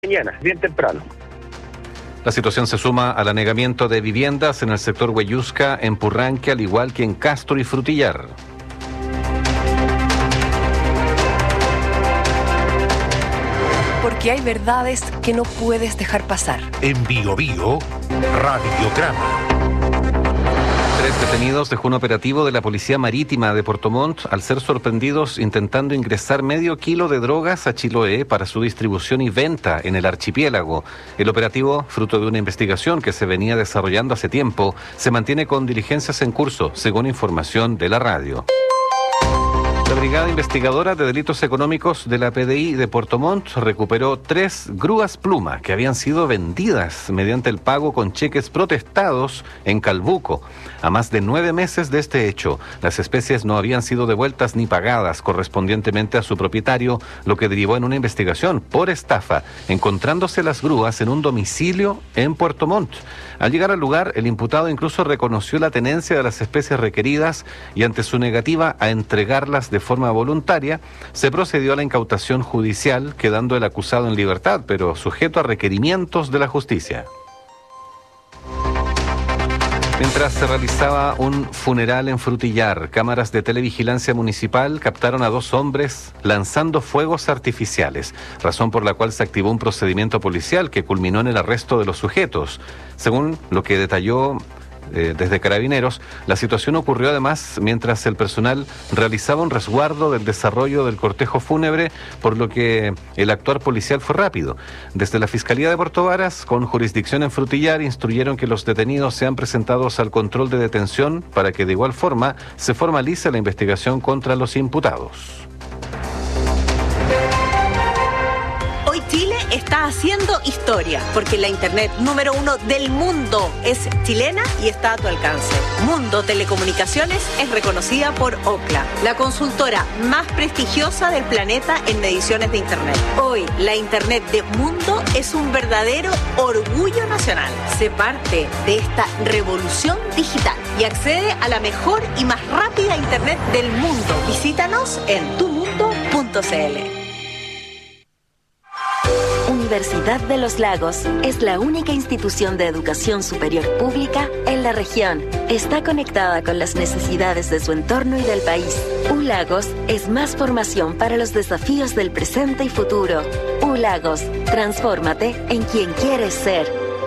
Mañana, bien temprano. La situación se suma al anegamiento de viviendas en el sector Huellusca, en Purranque, al igual que en Castro y Frutillar. Porque hay verdades que no puedes dejar pasar. En Bio Bio, Radiograma. 3 detenidos dejó un operativo de la Policía Marítima de Puerto Montt al ser sorprendidos intentando ingresar medio kilo de drogas a Chiloé para su distribución y venta en el archipiélago. El operativo, fruto de una investigación que se venía desarrollando hace tiempo, se mantiene con diligencias en curso, según información de la radio. La Brigada Investigadora de Delitos Económicos de la PDI de Puerto Montt recuperó 3 grúas pluma que habían sido vendidas mediante el pago con cheques protestados en Calbuco. A más de 9 meses de este hecho, las especies no habían sido devueltas ni pagadas correspondientemente a su propietario, lo que derivó en una investigación por estafa, encontrándose las grúas en un domicilio en Puerto Montt. Al llegar al lugar, el imputado incluso reconoció la tenencia de las especies requeridas y ante su negativa a entregarlas de forma voluntaria, se procedió a la incautación judicial, quedando el acusado en libertad, pero sujeto a requerimientos de la justicia. Mientras se realizaba un funeral en Frutillar, cámaras de televigilancia municipal captaron a 2 hombres lanzando fuegos artificiales, razón por la cual se activó un procedimiento policial que culminó en el arresto de los sujetos. Según lo que detalló desde Carabineros, la situación ocurrió además mientras el personal realizaba un resguardo del desarrollo del cortejo fúnebre, por lo que el actuar policial fue rápido. Desde la Fiscalía de Puerto Varas, con jurisdicción en Frutillar, instruyeron que los detenidos sean presentados al control de detención para que de igual forma se formalice la investigación contra los imputados. Hoy Chile está haciendo historia, porque la internet número 1 del mundo es chilena y está a tu alcance. Mundo Telecomunicaciones es reconocida por Ookla, la consultora más prestigiosa del planeta en mediciones de internet. Hoy, la internet de Mundo es un verdadero orgullo nacional. Sé parte de esta revolución digital y accede a la mejor y más rápida internet del mundo. Visítanos en tumundo.cl. Universidad de los Lagos es la única institución de educación superior pública en la región. Está conectada con las necesidades de su entorno y del país. ULagos es más formación para los desafíos del presente y futuro. ULagos, transfórmate en quien quieres ser.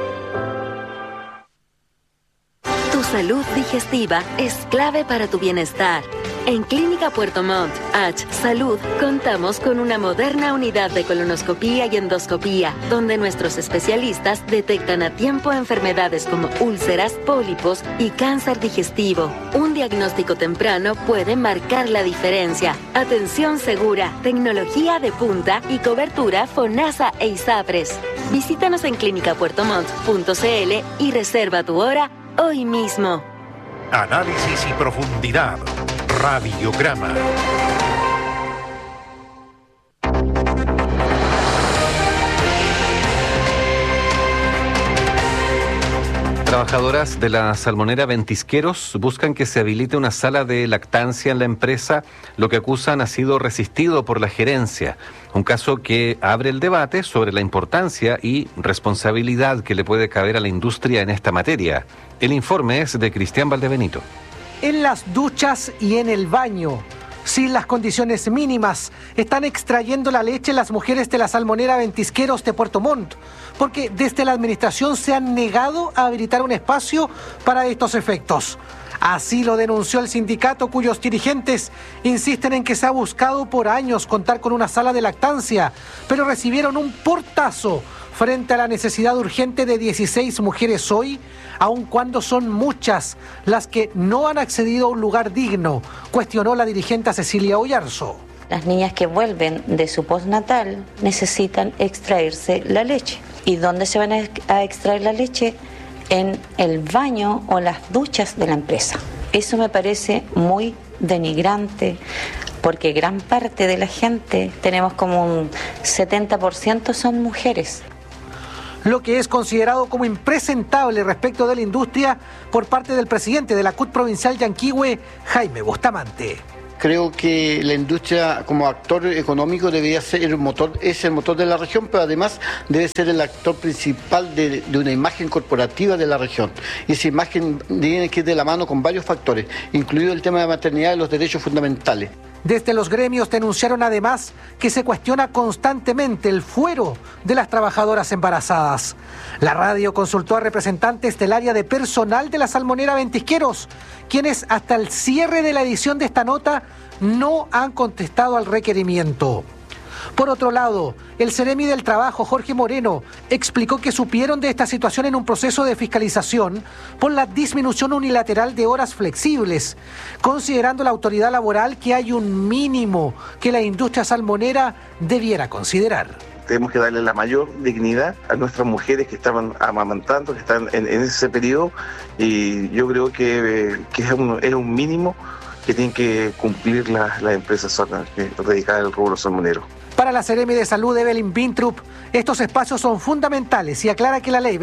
Tu salud digestiva es clave para tu bienestar. En Clínica Puerto Montt, H Salud, contamos con una moderna unidad de colonoscopía y endoscopía, donde nuestros especialistas detectan a tiempo enfermedades como úlceras, pólipos y cáncer digestivo. Un diagnóstico temprano puede marcar la diferencia. Atención segura, tecnología de punta y cobertura FONASA e ISAPRES. Visítanos en clinicapuertomont.cl y reserva tu hora hoy mismo. Análisis y profundidad. Radiograma. Trabajadoras de la salmonera Ventisqueros buscan que se habilite una sala de lactancia en la empresa. Lo que acusan ha sido resistido por la gerencia. Un caso que abre el debate sobre la importancia y responsabilidad que le puede caber a la industria en esta materia. El informe es de Cristian Valdebenito. En las duchas y en el baño, sin las condiciones mínimas, están extrayendo la leche las mujeres de la salmonera Ventisqueros de Puerto Montt, porque desde la administración se han negado a habilitar un espacio para estos efectos. Así lo denunció el sindicato, cuyos dirigentes insisten en que se ha buscado por años contar con una sala de lactancia, pero recibieron un portazo frente a la necesidad urgente de 16 mujeres hoy, aun cuando son muchas las que no han accedido a un lugar digno, cuestionó la dirigente Cecilia Oyarzo. Las niñas que vuelven de su postnatal necesitan extraerse la leche. ¿Y dónde se van a extraer la leche? En el baño o las duchas de la empresa. Eso me parece muy denigrante, porque gran parte de la gente, tenemos como un 70% son mujeres. Lo que es considerado como impresentable respecto de la industria por parte del presidente de la CUT provincial Yanquihue, Jaime Bustamante. Creo que la industria como actor económico debería ser el motor de la región, pero además debe ser el actor principal de una imagen corporativa de la región. Y esa imagen tiene que ir de la mano con varios factores, incluido el tema de maternidad y los derechos fundamentales. Desde los gremios denunciaron además que se cuestiona constantemente el fuero de las trabajadoras embarazadas. La radio consultó a representantes del área de personal de la Salmonera Ventisqueros, quienes hasta el cierre de la edición de esta nota no han contestado al requerimiento. Por otro lado, el Ceremi del Trabajo, Jorge Moreno, explicó que supieron de esta situación en un proceso de fiscalización por la disminución unilateral de horas flexibles, considerando la autoridad laboral que hay un mínimo que la industria salmonera debiera considerar. Tenemos que darle la mayor dignidad a nuestras mujeres que estaban amamantando, que están en ese periodo, y yo creo que es un mínimo que tienen que cumplir las empresas dedicadas al rubro salmonero. Para la Seremi de Salud, Evelyn Bintrup, estos espacios son fundamentales y aclara que la ley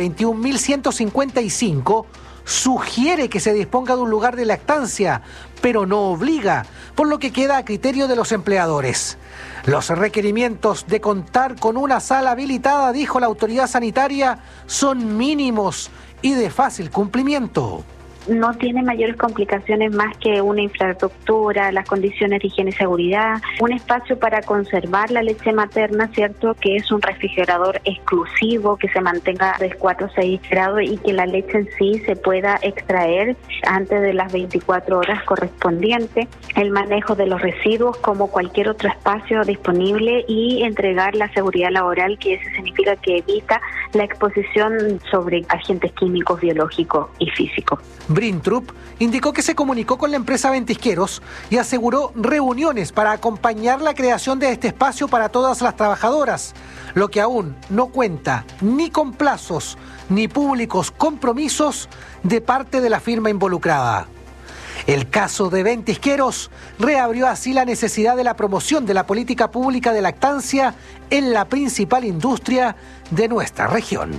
21.155 sugiere que se disponga de un lugar de lactancia, pero no obliga, por lo que queda a criterio de los empleadores. Los requerimientos de contar con una sala habilitada, dijo la autoridad sanitaria, son mínimos y de fácil cumplimiento. No tiene mayores complicaciones más que una infraestructura, las condiciones de higiene y seguridad, un espacio para conservar la leche materna, ¿cierto? Que es un refrigerador exclusivo, que se mantenga de 4 a 6 grados y que la leche en sí se pueda extraer antes de las 24 horas correspondientes, el manejo de los residuos como cualquier otro espacio disponible y entregar la seguridad laboral, que eso significa que evita la exposición sobre agentes químicos, biológicos y físicos. Bintrup indicó que se comunicó con la empresa Ventisqueros y aseguró reuniones para acompañar la creación de este espacio para todas las trabajadoras, lo que aún no cuenta ni con plazos ni públicos compromisos de parte de la firma involucrada. El caso de Ventisqueros reabrió así la necesidad de la promoción de la política pública de lactancia en la principal industria de nuestra región.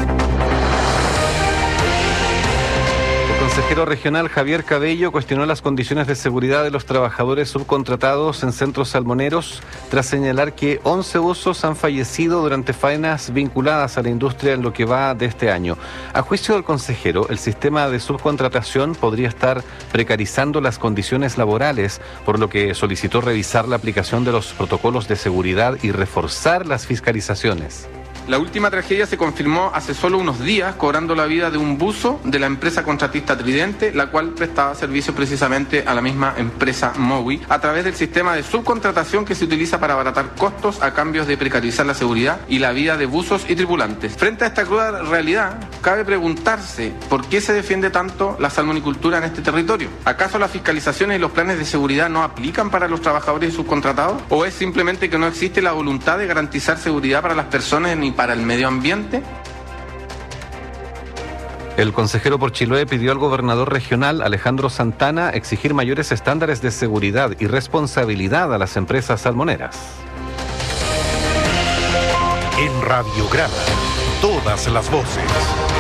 El consejero regional Javier Cabello cuestionó las condiciones de seguridad de los trabajadores subcontratados en centros salmoneros tras señalar que 11 buzos han fallecido durante faenas vinculadas a la industria en lo que va de este año. A juicio del consejero, el sistema de subcontratación podría estar precarizando las condiciones laborales, por lo que solicitó revisar la aplicación de los protocolos de seguridad y reforzar las fiscalizaciones. La última tragedia se confirmó hace solo unos días, cobrando la vida de un buzo de la empresa contratista Tridente, la cual prestaba servicio precisamente a la misma empresa Mowi, a través del sistema de subcontratación que se utiliza para abaratar costos a cambio de precarizar la seguridad y la vida de buzos y tripulantes. Frente a esta cruda realidad, cabe preguntarse por qué se defiende tanto la salmonicultura en este territorio. ¿Acaso las fiscalizaciones y los planes de seguridad no aplican para los trabajadores y subcontratados? ¿O es simplemente que no existe la voluntad de garantizar seguridad para las personas ni para el medio ambiente? El consejero por Chiloé pidió al gobernador regional, Alejandro Santana, exigir mayores estándares de seguridad y responsabilidad a las empresas salmoneras. En Radiograma, todas las voces.